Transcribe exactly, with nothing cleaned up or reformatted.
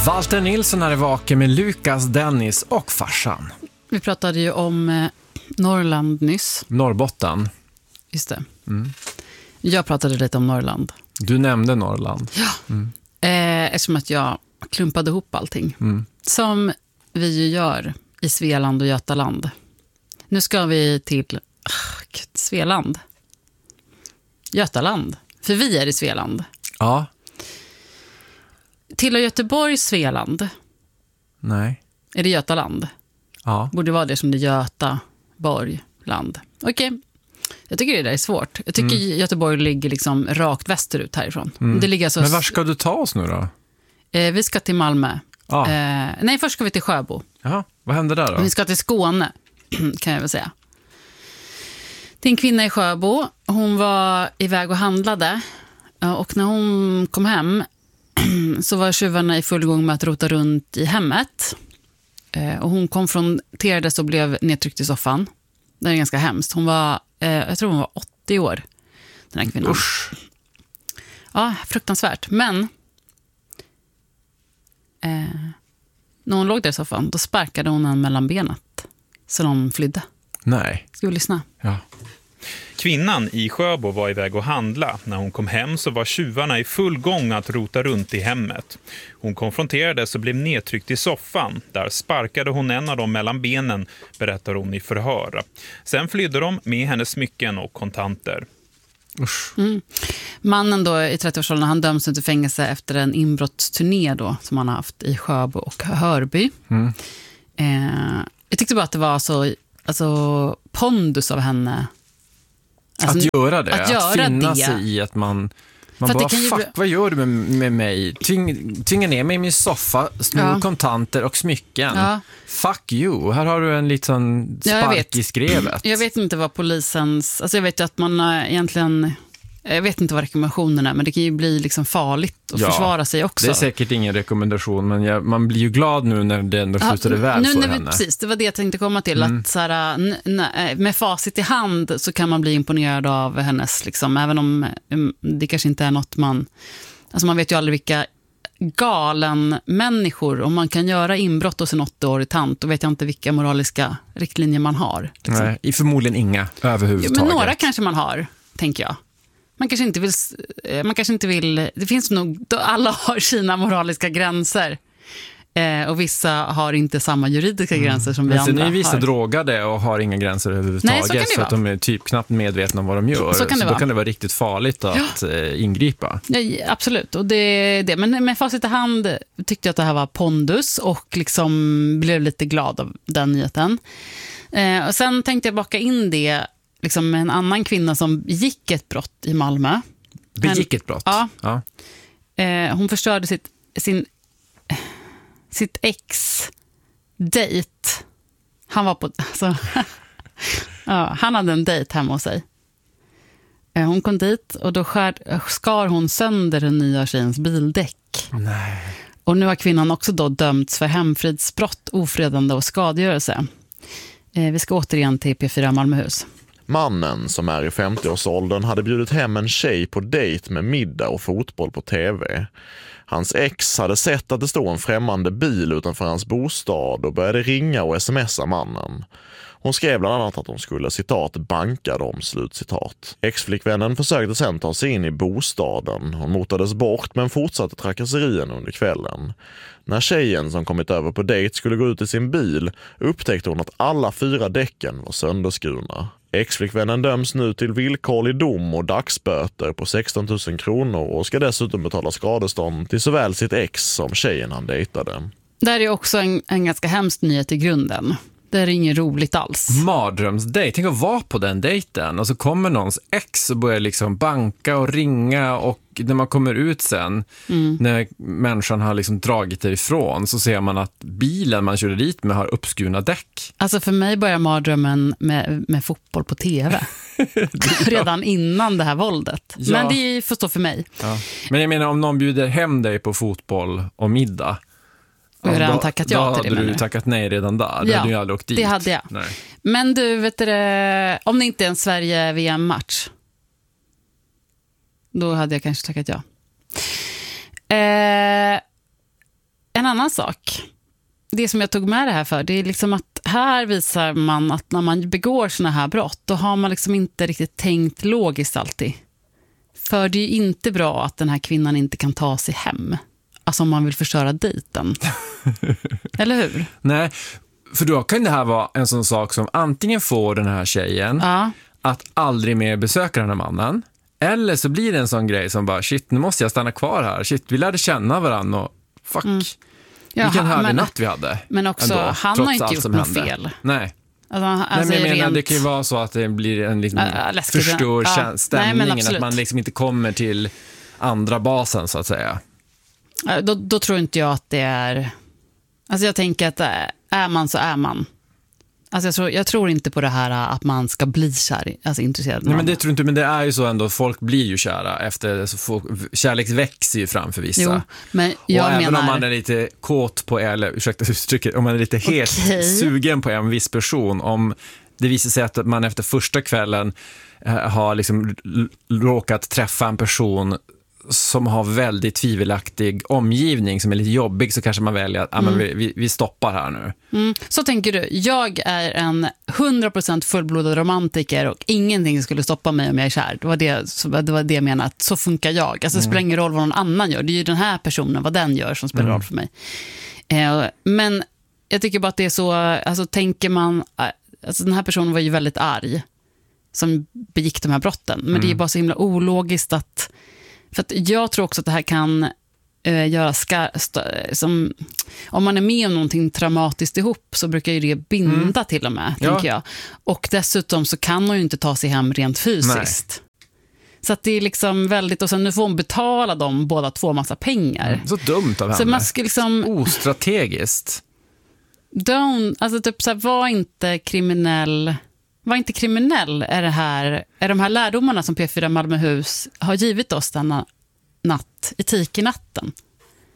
Walter Nilsson är vaken med Lukas, Dennis och farsan. Vi pratade ju om eh, Norrland nyss. Norrbotten. Just det. Mm. Jag pratade lite om Norrland. Du nämnde Norrland. Ja. Mm. Eh, eftersom att jag klumpade ihop allting. Mm. Som vi ju gör i Svealand och Götaland. Nu ska vi till ah, Gud, Svealand. Götaland. För vi är i Svealand. Ja. Till Göteborg, Svealand. Nej. Är det Götaland? Ja. Borde vara det som det Götaborg land. Okej. Okay. Jag tycker det där är svårt. Jag tycker mm. Göteborg ligger liksom rakt västerut härifrån. Mm. Det ligger alltså... Men var ska du ta oss nu då? Eh, vi ska till Malmö. Ah. Eh, nej, först ska vi till Sjöbo. Jaha, vad händer där då? Vi ska till Skåne, kan jag väl säga. Det är en kvinna i Sjöbo. Hon var iväg och handlade. Och när hon kom hem så var tjuvarna i full gång med att rota runt i hemmet. Och hon konfronterades och blev nedtryckt i soffan. Det är ganska hemskt. Hon var, jag tror hon var åttio år, den här kvinnan. Usch. Ja, fruktansvärt. Men eh, när hon låg där i soffan, då sparkade hon en mellan benet. Så de flydde. Nej. Ska vi lyssna? Ja. Kvinnan i Sjöbo var iväg och handla. När hon kom hem så var tjuvarna i full gång att rota runt i hemmet. Hon konfronterades och blev nedtryckt i soffan. Där sparkade hon en av dem mellan benen, berättar hon i förhör. Sen flydde de med hennes smycken och kontanter. Usch. Mm. Mannen då i trettioårsåldern, han döms till fängelse efter en inbrottsturné då, som han har haft i Sjöbo och Hörby. Mm. Eh, jag tyckte bara att det var så alltså, pondus av henne. Alltså, att göra det, att, att göra finna det. sig i att man, man För bara, att fuck, bli... vad gör du med, med mig? Tyng, tynga ner mig i min soffa, snor ja. kontanter och smycken. Ja. Fuck you, här har du en liten spark ja, i skrevet. Jag vet inte vad polisens, alltså jag vet ju att man egentligen, jag vet inte vad rekommendationerna är, men det kan ju bli liksom farligt att ja, försvara sig också. Det är säkert ingen rekommendation, men jag, man blir ju glad nu när det ändå slutade ja, väl nu, för när henne. Vi, precis, det var det jag tänkte komma till. Mm. Att så här, n- n- med facit i hand så kan man bli imponerad av hennes, liksom, även om um, det kanske inte är något man, alltså man vet ju aldrig vilka galen människor, om man kan göra inbrott hos en åttaårig tant, då vet jag inte vilka moraliska riktlinjer man har. Liksom. Nej, i förmodligen inga överhuvudtaget. Jo, men några kanske man har, tänker jag. Man kanske inte vill, man kanske inte vill, det finns nog, alla har sina moraliska gränser. Eh, och vissa har inte samma juridiska mm. gränser som vi men andra har. Men sen är vissa har. drogade och har inga gränser överhuvudtaget. Nej, så, så att de är typ knappt medvetna om vad de gör. Så, kan det så vara. Då kan det vara riktigt farligt att ja. eh, ingripa. Ja, absolut, och det, det. Men med facit i hand tyckte jag att det här var pondus och liksom blev lite glad av den nyheten. Eh, och sen tänkte jag baka in det liksom med en annan kvinna som gick ett brott i Malmö. Begick ett brott? Ja. ja. Eh, hon förstörde sitt, sin, sitt ex-date. Han var på... Alltså, ja, han hade en dejt hemma hos sig. Eh, hon kom dit och då skär, skar hon sönder den nya tjejens bildäck. Nej. Och nu har kvinnan också då dömts för hemfridsbrott, ofredande och skadegörelse. Eh, vi ska återigen till P fyra Malmöhus. Mannen, som är i femtioårsåldern, hade bjudit hem en tjej på dejt med middag och fotboll på tv. Hans ex hade sett att det stod en främmande bil utanför hans bostad och började ringa och smsa mannen. Hon skrev bland annat att hon skulle, citat, banka dem, slutcitat. Ex-flickvännen försökte sedan ta sig in i bostaden. Hon motades bort men fortsatte trakasserien under kvällen. När tjejen som kommit över på dejt skulle gå ut i sin bil upptäckte hon att alla fyra däcken var sönderskurna. Ex-flickvännen döms nu till villkorlig dom och dagsböter på sexton tusen kronor och ska dessutom betala skadestånd till såväl sitt ex som tjejen han dejtade. Det här är också en, en ganska hemsk nyhet i grunden. Det är inget roligt alls. Mardrömsdejt. Tänk att vara på den dejten och så kommer någons ex och börjar liksom banka och ringa, och när man kommer ut sen mm. när människan har liksom dragit därifrån så ser man att bilen man körde dit med har uppskurna däck. Alltså för mig börjar mardrömmen med, med fotboll på tv. Redan innan det här våldet. Ja. Men det får stå för mig. Ja. Men jag menar, om någon bjuder hem dig på fotboll och middag, och jag har redan tackat ja till det. Då hade du tackat nej redan där. Ja, hade du aldrig åkt dit. Det hade jag. Nej. Men du, vet du, om det inte är en Sverige-V M-match, då hade jag kanske tackat ja. Eh, en annan sak, det som jag tog med det här för, det är liksom att här visar man att när man begår såna här brott, då har man liksom inte riktigt tänkt logiskt alltid. För det är ju inte bra att den här kvinnan inte kan ta sig hem. Alltså om man vill förstöra dejten. Eller hur? Nej, för då kan det här vara en sån sak som antingen får den här tjejen Ja. att aldrig mer besöka den här mannen. Eller så blir det en sån grej som bara, shit, nu måste jag stanna kvar här. Shit, vi lärde känna varandra och fuck. Mm. Ja, vilken härlig men, natt vi hade. Men också, ändå, han har inte gjort något fel. Nej. Alltså, alltså Nej, men jag menar, rent... det kan ju vara så att det blir en liksom äh, förstör ja. stämningen. Nej, att man liksom inte kommer till andra basen, så att säga. Då, då tror inte jag att det är... Alltså jag tänker att är man så är man. Alltså jag tror, jag tror inte på det här att man ska bli kär, alltså intresserad. Nej, men det tror inte, men det är ju så ändå, folk blir ju kära efter, så folk, kärlek växer ju fram för vissa. Jo, men jag och menar... även om man är lite kåt på, eller ursäkta uttrycket, om man är lite helt okay. sugen på en viss person, om det visar sig att man efter första kvällen eh, har liksom råkat träffa en person som har väldigt tvivelaktig omgivning, som är lite jobbig, så kanske man väljer att ah, men vi, vi, vi stoppar här nu. Mm. Så tänker du, jag är en hundra procent fullblodad romantiker och ingenting skulle stoppa mig om jag är kär. Det var det, det, var det jag menade, att så funkar jag. Alltså det spelar ingen roll vad någon annan gör, det är ju den här personen, vad den gör, som spelar mm. roll för mig. Eh, men jag tycker bara att det är så, alltså tänker man, alltså den här personen var ju väldigt arg som begick de här brotten, men mm. det är bara så himla ologiskt att, för att jag tror också att det här kan eh, göra ska, st- som, om man är med om någonting traumatiskt ihop, så brukar ju det binda mm. till och med, ja. tänker jag. Och dessutom så kan hon ju inte ta sig hem rent fysiskt. Nej. Så att det är liksom väldigt, och sen nu får hon betala dem båda två massa pengar. Mm. Så dumt av henne. Så man ska liksom, ostrategiskt. Don't, alltså typ så här, var inte kriminell... Var inte kriminell är det här, är de här lärdomarna som P fyra Malmöhus har givit oss denna natt, etik i natten.